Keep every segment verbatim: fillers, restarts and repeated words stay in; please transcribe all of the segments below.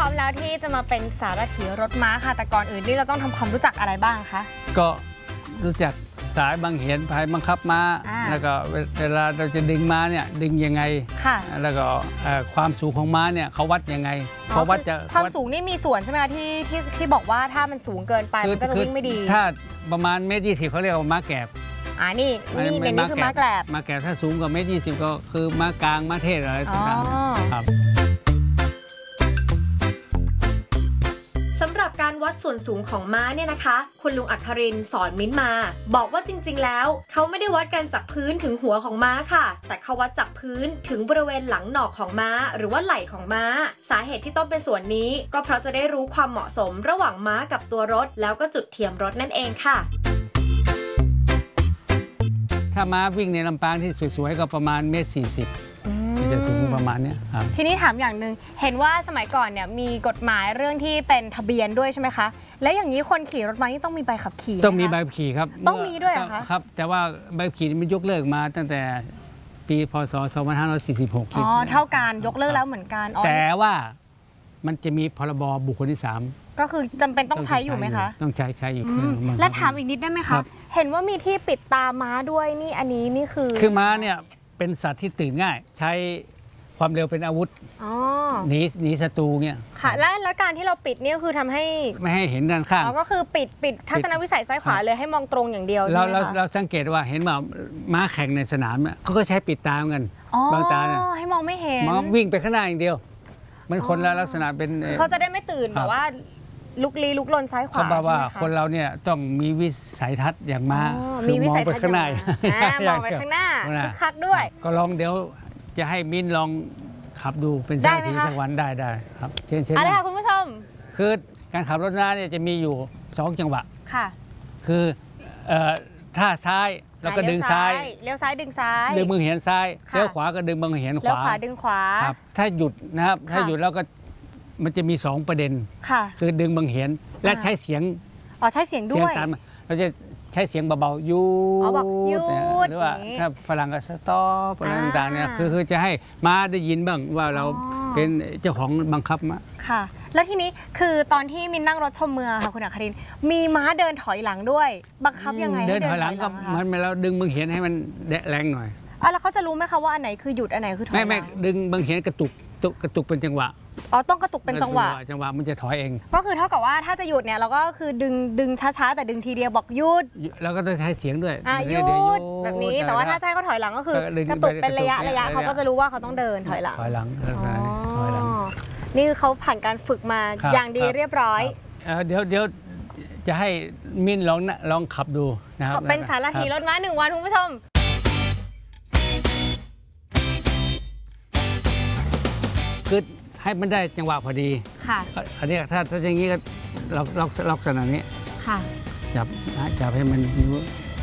ร้อมแล้วที่จะมาเป็นสารถีรถม้าค่ะแต่ก่อนอื่นนี่เราต้องทำความรู้จักอะไรบ้างคะก็รู้จักสายบังเหียนพายบังคับม้าแล้วก็เวลาเราจะดึงม้าเนี่ยดึงยังไงแล้วก็ความสูงของม้าเนี่ยเขาวัดยังไงเขาวัดจะความสูงนี่มีส่วนใช่ไหมคะที่ที่ที่บอกว่าถ้ามันสูงเกินไปมันก็จะวิ่งไม่ดีถ้าประมาณเมตรยี่สิบเขาเรียกว่าม้าแกบอ่านี่นี่ในนี้คือม้าแกบม้าแกบถ้าสูงกว่าเมตรยี่สิบก็คือม้ากลางม้าเทศอะไรต่างๆครับสำหรับการวัดส่วนสูงของม้าเนี่ยนะคะคุณลุงอัครินทร์สอนมิ้นมาบอกว่าจริงๆแล้วเขาไม่ได้วัดกันจากพื้นถึงหัวของม้าค่ะแต่เขาวัดจากพื้นถึงบริเวณหลังหนอกของม้าหรือว่าไหล่ของม้าสาเหตุที่ต้องเป็นส่วนนี้ก็เพราะจะได้รู้ความเหมาะสมระหว่างม้ากับตัวรถแล้วก็จุดเทียมรถนั่นเองค่ะถ้าม้าวิ่งในลำปางที่สวยๆก็ประมาณเมตรสี่สิบที่จะสูงประมาณนี้ครับทีนี้ถามอย่างหนึ่งเห็นว่าสมัยก่อนเนี่ยมีกฎหมายเรื่องที่เป็นทะเบียนด้วยใช่ไหมคะแล้วอย่างนี้คนขี่รถม้านี่ต้องมีใบขับขี่ต้องมีใบขับขี่ครับต้องมีด้วยเหรอคะครับแต่ว่าใบขับขี่มันยกเลิกมาตั้งแต่ปีพศสองพันห้าร้อยสี่สิบหกอ๋อเท่ากันยกเลิกแล้วเหมือนกันแต่ว่ามันจะมีพรบบุคคลที่สามก็คือจำเป็นต้องใช้อยู่ไหมคะต้องใช้ใช้อยู่และถามอีกนิดได้ไหมคะเห็นว่ามีที่ปิดตาม้าด้วยนี่อันนี้นี่คือคือม้าเนี่ยเป็นสัตว์ที่ตื่นง่ายใช้ความเร็วเป็นอาวุธหนีหนีศัตรูเนี่ยค่ะและแล้วการที่เราปิดนี่คือทำให้ไม่ให้เห็นด้านข้างก็คือปิดปิดทัศนวิสัยซ้ายขวาเลยให้มองตรงอย่างเดียวใช่ไหมคะเราเราสังเกตว่าเห็นว่าม้าแข่งในสนามเนี่ยเขาก็ใช้ปิดตาเหมือนกันบางตาเนี่ยให้มองไม่เห็นม้าวิ่งไปข้างหน้าอย่างเดียวมันคนละลักษณะเป็นเขาจะได้ไม่ตื่นแบบว่าลุกลี้ลุกลนซ้ายขวาเขาบอกว่าคนเราเนี่ยต้องมีวิสัยทัศน์อย่างม้าคือมองไปข้างหน้ามองไปข้างหน้าคักด้วยก็ลองเดี๋ยวจะให้มิ้นลองขับดูเป็นสักทีสักวันได้ได้ครับเชิญเชิญอะไรค่ะคุณผู้ชมคือการขับรถม้าเนี่ยจะมีอยู่สองจังหวะค่ะคือท่าซ้ายแล้วก็ดึงซ้ายเลี้ยวซ้ายดึงซ้ายดึงมือเหียนซ้ายเลี้ยวขวาก็ดึงมือเหียนขวาเลี้ยวขวาดึงขวาครับถ้าหยุดนะครับถ้าหยุดแล้วก็มันจะมีสองประเด็นค่ะคือดึงมือเหียนและใช้เสียงอ๋อใช้เสียงด้วยตามเราจะใช้เสียงเบาๆยูดหรือว่าถ้าฝรั่งก็สต็อปอะไรต่างๆเนี่ยคือคือจะให้ม้าได้ยินบ้างว่าเราเป็นเจ้าของบังคับม้าค่ะแล้วทีนี้คือตอนที่มินนั่งรถชมเมืองค่ะคุณอัครินทร์มีม้าเดินถอยหลังด้วยบังคับยังไงเดินถอยหลังก็มันเราดึงมือเหียนให้มันแรงหน่อยอ่ะแล้วเขาจะรู้ไหมคะว่าอันไหนคือหยุดอันไหนคือถอยหลังไม่ไม่ดึงมือเหียนกระตุกกระตุกเป็นจังหวะอ๋อต้องกระตุกเป็นจังหวะจังหวะมันจะถอยเองก็คือเท่ากับว่าถ้าจะหยุดเนี่ยเราก็คือดึงดึงช้าๆแต่ดึงทีเดียวบอกหยุดแล้วก็ต้องใช้เสียงด้วยอ่ะหยุดแบบนี้แต่ว่าถ้าใช้เขาถอยหลังก็คือกระตุกเป็นระยะระยะเขาก็จะรู้ว่าเขาต้องเดินถอยหลังถอยหลังถอยหลังนี่คือเขาผ่านการฝึกมาอย่างดีเรียบร้อยเดี๋ยวเดี๋ยวจะให้มิ้นลองลองขับดูนะครับเป็นสารถีรถม้าหนึ่งวันคุณผู้ชมคือให้มันได้จังหวะพอดีค่ะอันนี้ถ้าถ้าอย่างนี้ก็ล็อกล็อกล็อกขนาดนี้ค่ะจับจับให้มันนิ้ว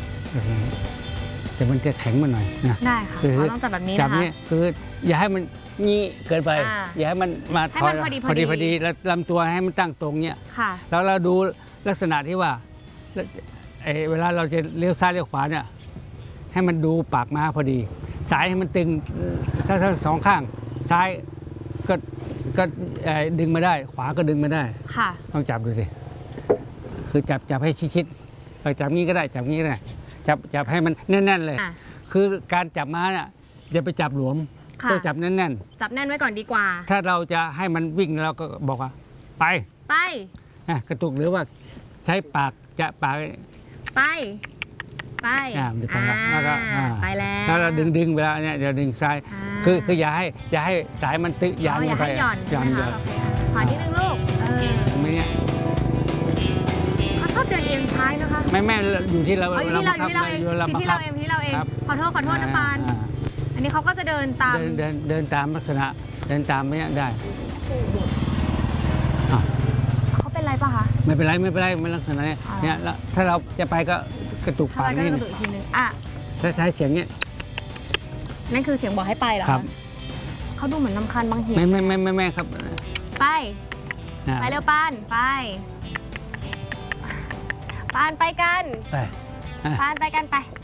แต่มันจะแข็งมาหน่อยนะได้ค่ะเราต้องจับแบบนี้นะคะจับนี้คืออย่าให้มันงี้เกินไปอย่าให้มันมาถอยพอดีพอดีแล้วลำตัวให้มันตั้งตรงเนี้ยค่ะแล้วเราดูลักษณะที่ว่าเวลาเราจะเลี้ยวซ้ายเลี้ยวขวาเนี่ยให้มันดูปากม้าพอดีสายให้มันตึงทั้งทั้งสองข้างซ้ายก็ก็ดึงมาได้ขวาก็ดึงมาได้ค่ะต้องจับดูสิคือจับจับให้ชิดๆจับงี้ก็ได้จับงี้ก็ได้จับจับให้มันแน่นๆเลยคือการจับม้าเนี่ยอย่าไปจับหลวมต้องจับแน่นๆจับแน่นไว้ก่อนดีกว่าถ้าเราจะให้มันวิ่งเราก็บอกว่าไปไปกระตุกหรือว่าใช้ปากจะปากไปไปแล้วก็ไปแล้วแล้วเราดึงดึงเวลาเนี่ยจะดึงซ้ายคือคืออย่าให้อย่าให้สายมันตึกยันไปหย่อนหย่อนหย่อนขอนิดนึงลูกเออไม่เนี่ยเขาชอบเดินเอียงซ้ายนะคะไม่แม่อยู่ที่เราเราบังคับอยู่ที่เราเองที่เราเองขอโทษขอโทษนะปานอันนี้เขาก็จะเดินตามเดินเดินตามลักษณะเดินตามไม่ได้เขาเป็นไรป่ะคะไม่เป็นไรไม่เป็นไรไม่ลักษณะนี้เนี่ยถ้าเราจะไปก็กระตุกปากนี่อ่ะถ้าใช้เสียงเนี้ยนั่นคือเสียงบอกให้ไปเหรอครับเขาดูเหมือนลำคาญบางเหตุไม่ไม่ไม่ไม่ไม่ครับไปไปเร็วปานไปปานไปกันไปปานไปกันไป